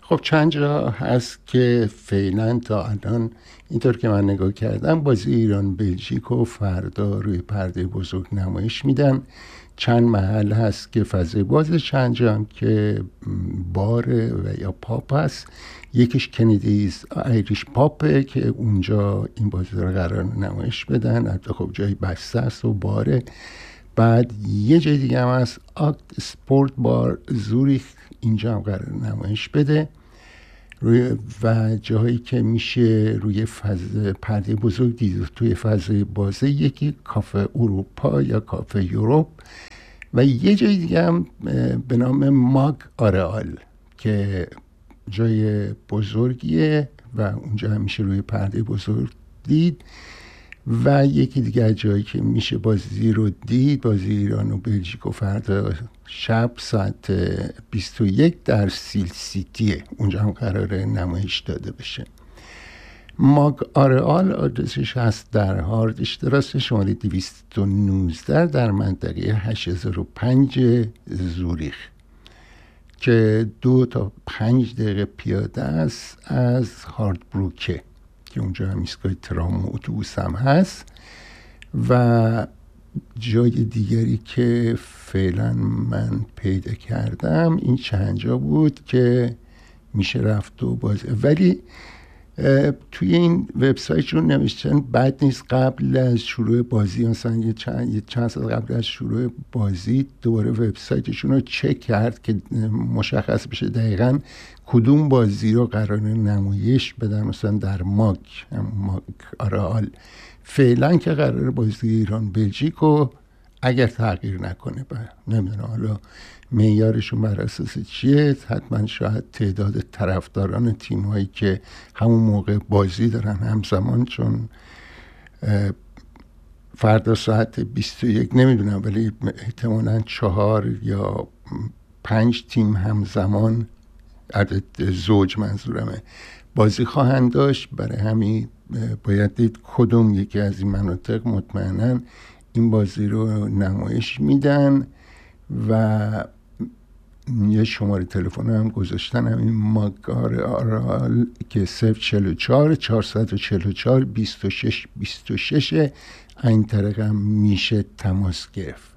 خب چند جا هست که فعلا تا الان اینطور که من نگاه کردم بازی ایران بلژیک و فردا روی پرده بزرگ نمایش میدن. چند محل هست که فضای باز، چند جا هم که بار و یا پاپ هست. یکیش کندیز آیریش پاپه که اونجا این بازی رو قرار نمایش بدن، حتی خب جای بسته است و باره. بعد یه جای دیگه هم هست آکت سپورت بار زوریخ، اینجا هم قرار نمایش بده و جایی که میشه روی پرده بزرگ دید توی فضای بازه، یکی کافه اروپا یا کافه یوروپ و یه جای دیگه هم به نام ماگ آرئال که جای بزرگیه و اونجا هم میشه روی پرده بزرگ دید. و یکی دیگه جایی که میشه بازی رو دید، بازی ایران و بلژیک و فردا شب ساعت 21 در سیل سیتیه، اونجا هم قراره نمایش داده بشه. ماگ آرئال آدرسش هست در هارد اشتراس شماره 219 در منطقه 8005 زوریخ که 2 تا 5 دقیقه پیاده است از هارد بروکه که اونجا هم ایستگاه ترام و اتوبوس هم هست. و جای دیگری که فعلا من پیدا کردم این چند جا بود که میشه رفت و بازی، ولی توی این وبسایتشون نوشتن بد نیست قبل از شروع بازی، مثلا یه چند ساعت قبل از شروع بازی دوباره وبسایتشون رو چک کرد که مشخص بشه دقیقاً کدوم بازی رو قرار نمایش بدن. مثلا در ماگ آرئال فعلا که قرار بازی ایران بلژیک رو اگر تغییر نکنه، نمیدونم حالا معیارشون بر اساس چیه، حتما شاید تعداد طرفداران تیم‌هایی که همون موقع بازی دارن همزمان، چون فردا ساعت 21 نمیدونم ولی احتمالاً 4 یا 5 تیم همزمان، عدد زوج منظورمه، بازی خواهند داشت. برای همین باید دید کدوم یکی از این مناطق مطمئناً این بازی رو نمایش میدن. و یه شماره تلفن هم گذاشتن، همین ماگار آرئال که 044 444 26 26 این طریق هم میشه تماس گرفت.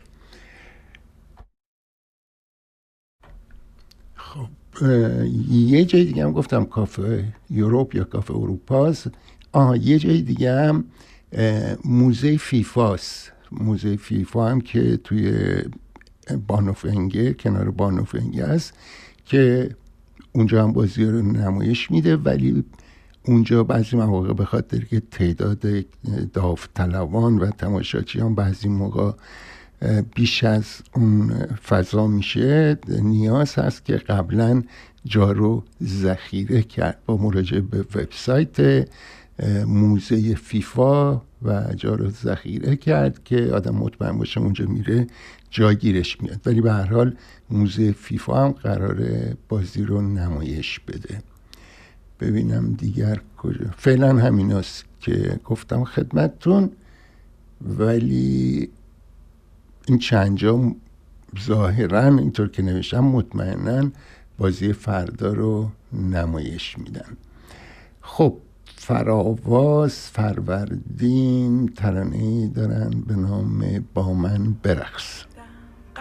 خب یه جای دیگه هم گفتم کافه یوروپ یا کافه اروپاست. یه جای دیگه هم موزه فیفاست. موزه فیفا هم که توی بانوفنگه، کنار بانوفنگه است که اونجا هم بازی رو نمایش میده، ولی اونجا بعضی مواقع به خاطر که تعداد داوطلبان و تماشاچیان بعضی موقع بیش از اون فضا میشه، نیاز هست که قبلا جا رو ذخیره کرد با مراجعه به وبسایت موزه فیفا و جا رو ذخیره کرد که آدم مطمئن باشه اونجا میره جاگیرش میاد. ولی به هر حال موزه فیفا هم قراره بازی رو نمایش بده. ببینم دیگر کجا، فعلا همیناست که گفتم خدمتتون، ولی این چند جا ظاهرا اینطور که نوشتم مطمئنا بازی فردا رو نمایش میدن. خب فراواز فروردین ترانه‌ای دارن به نام با من برقص.